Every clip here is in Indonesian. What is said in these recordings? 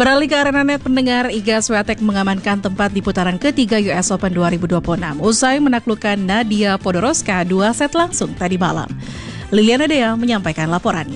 Beralih ke arena net pendengar, Iga Swiatek mengamankan tempat di putaran ketiga US Open 2026 usai menaklukkan Nadia Podoroska 2 set langsung tadi malam. Liliana Dea menyampaikan laporannya.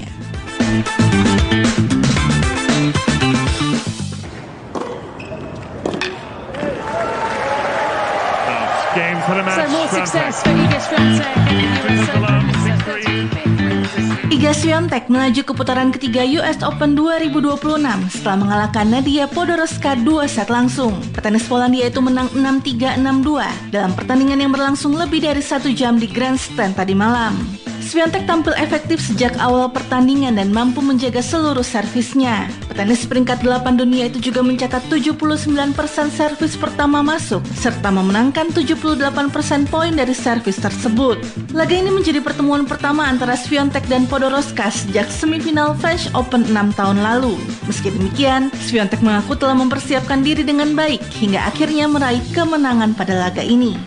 Iga Swiatek melaju ke putaran ketiga US Open 2026 setelah mengalahkan Nadia Podoroska 2 set langsung. Petenis Polandia itu menang 6-3, 6-2 dalam pertandingan yang berlangsung lebih dari 1 jam di Grandstand tadi malam. Swiatek tampil efektif sejak awal pertandingan dan mampu menjaga seluruh servisnya. Petenis peringkat 8 dunia itu juga mencatat 79% servis pertama masuk, serta memenangkan 78% poin dari servis tersebut. Laga ini menjadi pertemuan pertama antara Swiatek dan Podoroska sejak semifinal French Open 6 tahun lalu. Meski demikian, Swiatek mengaku telah mempersiapkan diri dengan baik hingga akhirnya meraih kemenangan pada laga ini.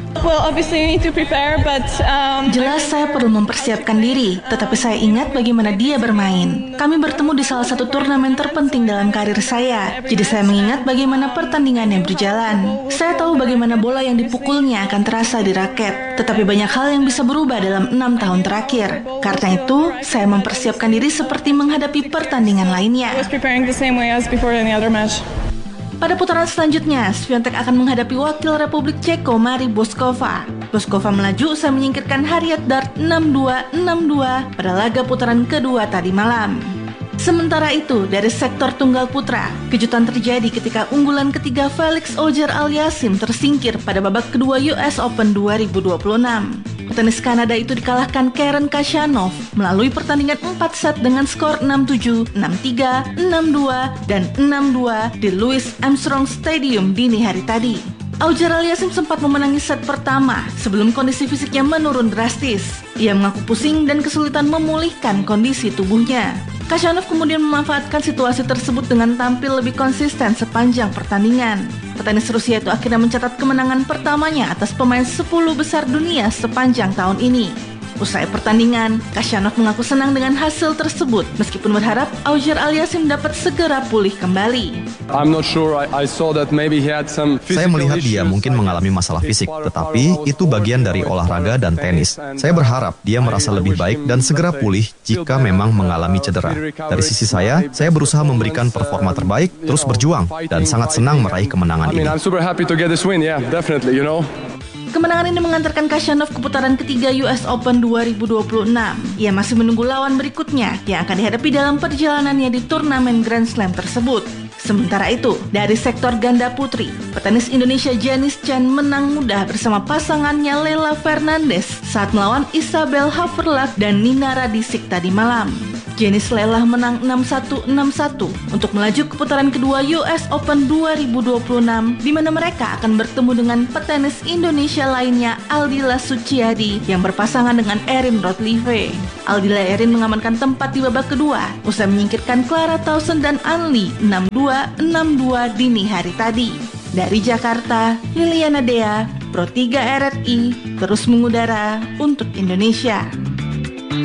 Jelas saya perlu mempersiapkan diri, tetapi saya ingat bagaimana dia bermain. Kami bertemu di salah satu turnamen terpenting dalam karir saya, jadi saya mengingat bagaimana pertandingannya berjalan. Saya tahu bagaimana bola yang dipukulnya akan terasa di raket, tetapi banyak hal yang bisa berubah dalam 6 tahun terakhir. Karena itu, saya mempersiapkan diri seperti menghadapi pertandingan lainnya. Pada putaran selanjutnya, Swiatek akan menghadapi wakil Republik Ceko Mary Boskova. Boskova melaju usai menyingkirkan Harriet Dart 6-2, 6-2 pada laga putaran kedua tadi malam. Sementara itu, dari sektor tunggal putra, kejutan terjadi ketika unggulan ketiga Felix Auger-Aliassime tersingkir pada babak kedua US Open 2026. Petenis Kanada itu dikalahkan Karen Khachanov melalui pertandingan 4 set dengan skor 6-7, 6-3, 6-2, dan 6-2 di Louis Armstrong Stadium dini hari tadi. Auger-Aliassime sempat memenangi set pertama sebelum kondisi fisiknya menurun drastis. Ia mengaku pusing dan kesulitan memulihkan kondisi tubuhnya. Khachanov kemudian memanfaatkan situasi tersebut dengan tampil lebih konsisten sepanjang pertandingan. Petenis Rusia itu akhirnya mencatat kemenangan pertamanya atas pemain 10 besar dunia sepanjang tahun ini. Usai pertandingan, Khachanov mengaku senang dengan hasil tersebut, meskipun berharap Auger-Aliassime dapat segera pulih kembali. Saya melihat dia mungkin mengalami masalah fisik, tetapi itu bagian dari olahraga dan tenis. Saya berharap dia merasa lebih baik dan segera pulih jika memang mengalami cedera. Dari sisi saya berusaha memberikan performa terbaik, terus berjuang, dan sangat senang meraih kemenangan ini. Kemenangan ini mengantarkan Khachanov ke putaran ketiga US Open 2026. Ia masih menunggu lawan berikutnya yang akan dihadapi dalam perjalanannya di turnamen Grand Slam tersebut. Sementara itu, dari sektor ganda putri, petenis Indonesia Janice Chan menang mudah bersama pasangannya Leylah Fernandez saat melawan Isabel Haverlack dan Nina Radisik tadi malam. Janice Leylah menang 6-1, 6-1 untuk melaju ke putaran kedua US Open 2026 di mana mereka akan bertemu dengan petenis Indonesia lainnya Aldila Suciadi yang berpasangan dengan Erin Rothlieve. Aldila Erin mengamankan tempat di babak kedua usai menyingkirkan Clara Tauson dan Anli 6-2, 6-2 dini hari tadi. Dari Jakarta, Liliana Dea, Pro 3 RRI terus mengudara untuk Indonesia.